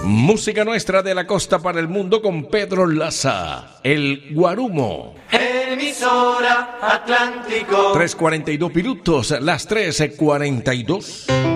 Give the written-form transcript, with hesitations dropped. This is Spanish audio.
Música nuestra de la costa para el mundo con Pedro Laza, el Guarumo. Emisora Atlántico. 3:42 minutos, las 3:42.